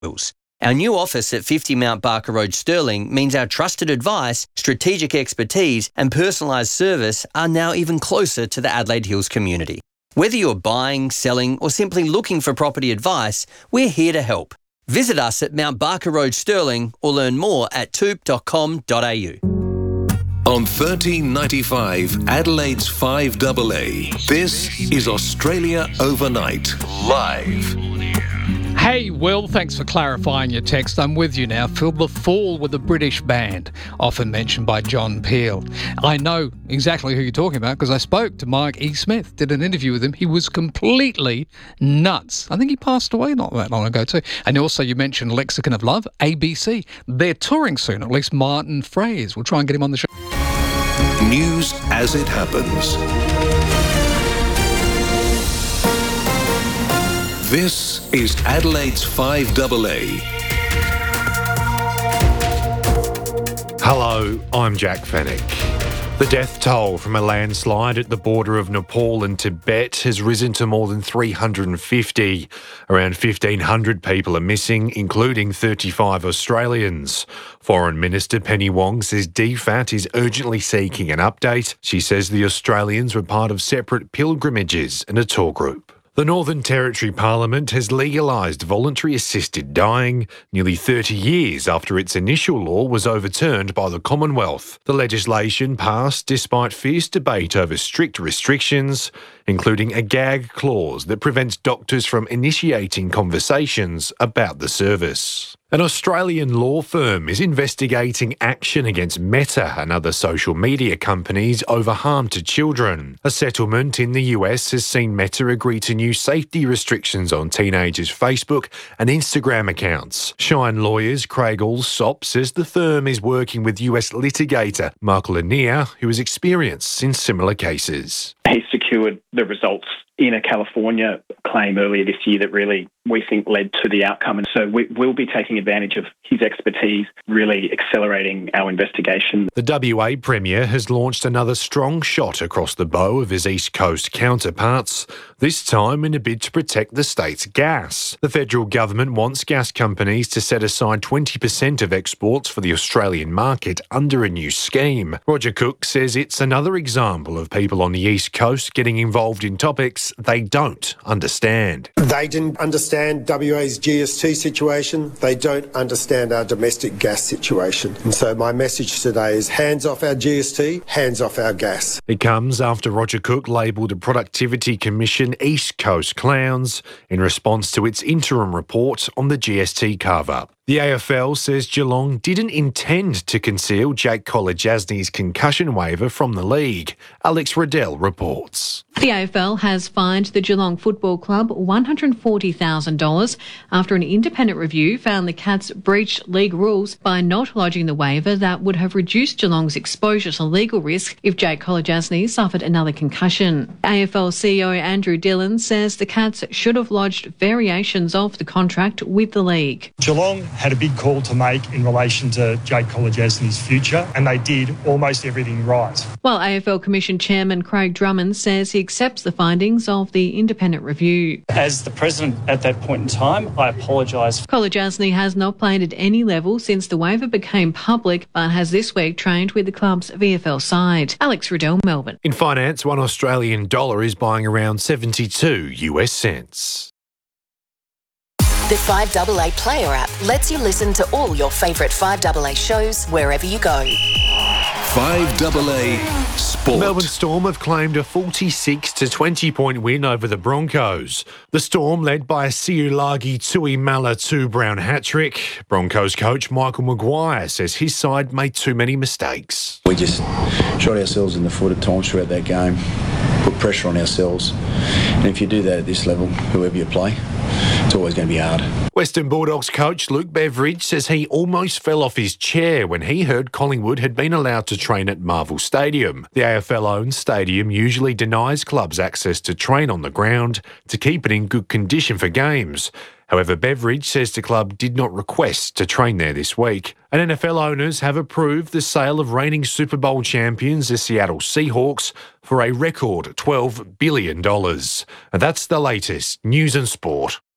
Wheels. Our new office at 50 Mount Barker Road, Stirling, means our trusted advice, strategic expertise and personalised service are now even closer to the Adelaide Hills community. Whether you're buying, selling or simply looking for property advice, we're here to help. Visit us at Mount Barker Road, Stirling, or learn more at toop.com.au. On 1395 Adelaide's 5AA, this is Australia Overnight, live. Hey, Will, thanks for clarifying your text. I'm with you now. Fill the Fall with a British band, often mentioned by John Peel. I know exactly who you're talking about because I spoke to Mike E. Smith, did an interview with him. He was completely nuts. I think he passed away not that long ago too. And also you mentioned Lexicon of Love, ABC. They're touring soon, at least Martin Fraser. We'll try and get him on the show. News as it happens. This is Adelaide's 5AA. Hello, I'm Jack Fennick. The death toll from a landslide at the border of Nepal and Tibet has risen to more than 350. Around 1,500 people are missing, including 35 Australians. Foreign Minister Penny Wong says DFAT is urgently seeking an update. She says the Australians were part of separate pilgrimages and a tour group. The Northern Territory Parliament has legalised voluntary assisted dying nearly 30 years after its initial law was overturned by the Commonwealth. The legislation passed despite fierce debate over strict restrictions, including a gag clause that prevents doctors from initiating conversations about the service. An Australian law firm is investigating action against Meta and other social media companies over harm to children. A settlement in the US has seen Meta agree to new safety restrictions on teenagers' Facebook and Instagram accounts. Shine Lawyers Craig Allsop says the firm is working with US litigator Mark Lanier, who has experience in similar cases. He secured the results in a California claim earlier this year that really, we think, led to the outcome. And so we will be taking advantage of his expertise, really accelerating our investigation. The WA Premier has launched another strong shot across the bow of his East Coast counterparts, this time in a bid to protect the state's gas. The federal government wants gas companies to set aside 20% of exports for the Australian market under a new scheme. Roger Cook says it's another example of people on the East Coast getting involved in topics they don't understand. They didn't understand WA's GST situation. They don't understand our domestic gas situation. And so my message today is hands off our GST, hands off our gas. It comes after Roger Cook labelled a Productivity Commission East Coast clowns in response to its interim report on the GST carve-up. The AFL says Geelong didn't intend to conceal Jake Kolodjasny's concussion waiver from the league. Alex Riddell reports. The AFL has fined the Geelong Football Club $140,000 after an independent review found the Cats breached league rules by not lodging the waiver that would have reduced Geelong's exposure to legal risk if Jake Kolodjasny suffered another concussion. AFL CEO Andrew Dillon says the Cats should have lodged variations of the contract with the league. Geelong had a big call to make in relation to Jake Kolodjasny's future, and they did almost everything right. While AFL Commission Chairman Craig Drummond says he accepts the findings of the independent review. As the President at that point in time, I apologise. Kolodjasny has not played at any level since the waiver became public, but has this week trained with the club's VFL side. Alex Riddell, Melbourne. In finance, $1 Australian dollar is buying around 72 US cents. The 5AA Player app lets you listen to all your favourite 5AA shows wherever you go. 5AA Sport. Melbourne Storm have claimed a 46-20 point win over the Broncos. The Storm, led by a Siulagi Tuimala 2-brown hat-trick. Broncos coach Michael Maguire says his side made too many mistakes. We just shot ourselves in the foot at times throughout that game, put pressure on ourselves. And if you do that at this level, whoever you play, it's always going to be hard. Western Bulldogs coach Luke Beveridge says he almost fell off his chair when he heard Collingwood had been allowed to train at Marvel Stadium. The AFL-owned stadium usually denies clubs access to train on the ground to keep it in good condition for games. However, Beveridge says the club did not request to train there this week. And NFL owners have approved the sale of reigning Super Bowl champions, the Seattle Seahawks, for a record $12 billion. And that's the latest news and sport.